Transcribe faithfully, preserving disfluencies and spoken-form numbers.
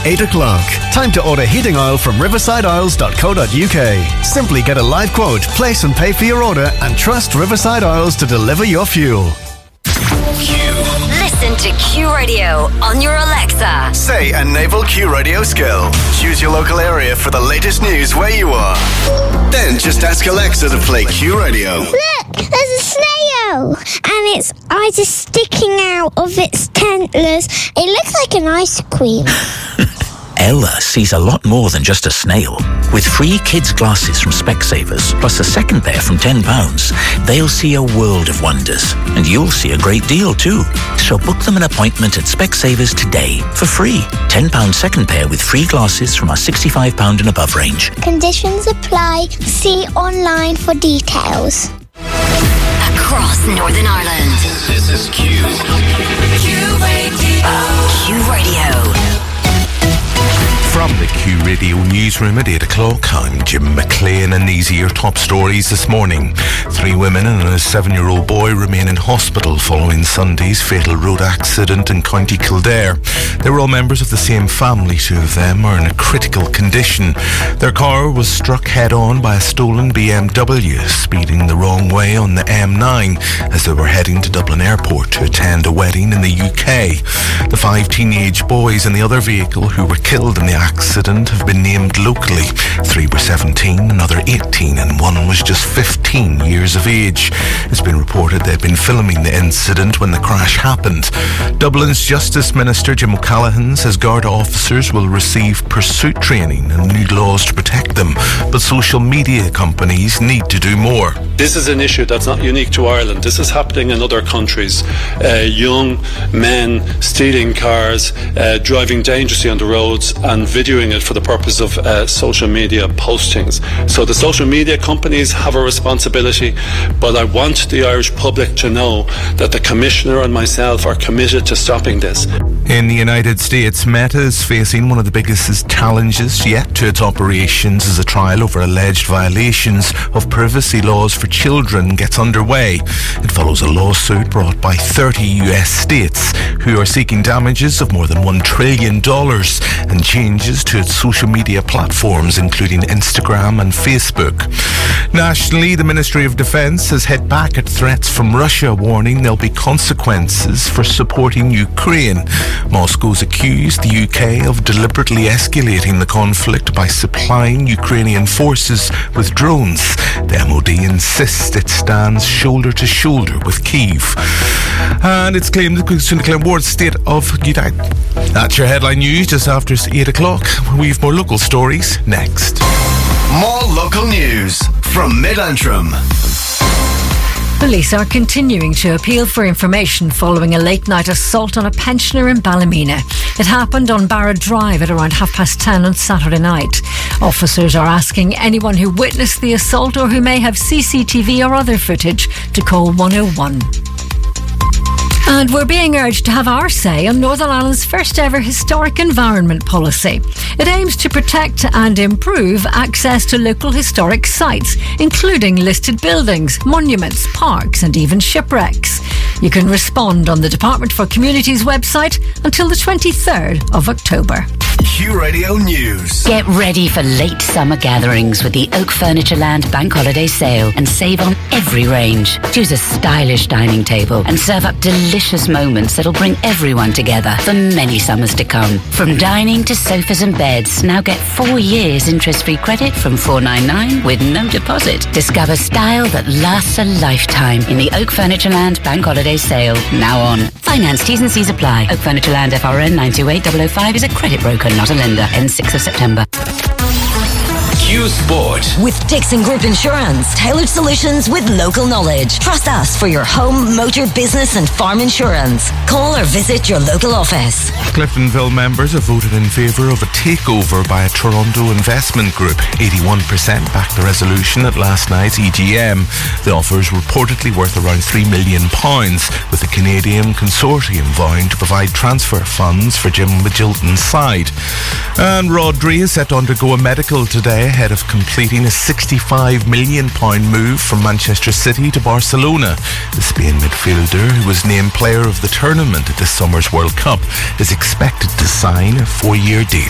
eight o'clock. Time to order heating oil from riverside oils dot co dot uk. Simply get a live quote, place and pay for your order, and trust Riverside Oils to deliver your fuel. Listen to Q Radio on your Alexa. Say Enable Q Radio skill. Choose your local area for the latest news where you are. Then just ask Alexa to play Q Radio. Look, there's a snail, and its eyes are sticking out of its antlers. It looks like an ice cream. Ella sees a lot more than just a snail. With free kids' glasses from Specsavers, plus a second pair from ten pounds, they'll see a world of wonders. And you'll see a great deal too. So book them an appointment at Specsavers today for free. ten pounds second pair with free glasses from our sixty-five pounds and above range. Conditions apply. See online for details. Across Northern Ireland. This is Q. Q Radio. Q Radio. From the Q Radio newsroom at eight o'clock, I'm Jim McLean, and these are your top stories this morning. Three women and a seven-year-old boy remain in hospital following Sunday's fatal road accident in County Kildare. They were all members of the same family. Two of them are in a critical condition. Their car was struck head-on by a stolen B M W, speeding the wrong way on the M nine as they were heading to Dublin Airport to attend a wedding in the U K. The five teenage boys in the other vehicle who were killed in the accident have been named locally. Three were seventeen, another eighteen, and one was just fifteen years of age. It's been reported they'd been filming the incident when the crash happened. Dublin's Justice Minister Jim O'Callaghan says Garda officers will receive pursuit training and new laws to protect them, but social media companies need to do more. This is an issue that's not unique to Ireland. This is happening in other countries. Uh, young men stealing cars, uh, driving dangerously on the roads, and videoing it for the purpose of uh, social media postings. So the social media companies have a responsibility, but I want the Irish public to know that the Commissioner and myself are committed to stopping this. In the United States, Meta is facing one of the biggest challenges yet to its operations as a trial over alleged violations of privacy laws for children gets underway. It follows a lawsuit brought by thirty U S states who are seeking damages of more than one trillion dollars and changes to its social media platforms, including Instagram and Facebook. Nationally, the Ministry of Defence has hit back at threats from Russia, warning there'll be consequences for supporting Ukraine. Moscow's accused the U K of deliberately escalating the conflict by supplying Ukrainian forces with drones. The M O D insists it stands shoulder to shoulder with Kyiv. And it's claimed it could soon declare war state of United. That's your headline news just after eight o'clock. We've more local stories next. More local news from Mid-Antrim. Police are continuing to appeal for information following a late-night assault on a pensioner in Ballymena. It happened on Barra Drive at around half past ten on Saturday night. Officers are asking anyone who witnessed the assault or who may have C C T V or other footage to call one oh one. And we're being urged to have our say on Northern Ireland's first ever historic environment policy. It aims to protect and improve access to local historic sites, including listed buildings, monuments, parks and even shipwrecks. You can respond on the Department for Communities website until the twenty-third of October. Q Radio News. Get ready for late summer gatherings with the Oak Furniture Land Bank Holiday Sale and save on every range. Choose a stylish dining table and serve up delicious moments that'll bring everyone together for many summers to come. From dining to sofas and beds, now get four years interest-free credit from four ninety-nine with no deposit. Discover style that lasts a lifetime in the Oak Furniture Land Bank Holiday Sale, now on. Finance T's and C's apply. Oak Furniture Land F R N nine two eight zero zero five is a credit broker, not a lender. Ends sixth of September. Q Sport. With Dixon Group Insurance, tailored solutions with local knowledge. Trust us for your home, motor, business and farm insurance. Call or visit your local office. Cliftonville members have voted in favour of a takeover by a Toronto investment group. eighty-one percent backed the resolution at last night's E G M. The offer is reportedly worth around three million pounds, with the Canadian consortium vowing to provide transfer funds for Jim Magilton's side. And Rodri is set to undergo a medical today ahead of completing a sixty-five million pounds move from Manchester City to Barcelona. The Spain midfielder, who was named player of the tournament at this summer's World Cup, is expected to sign a four-year deal.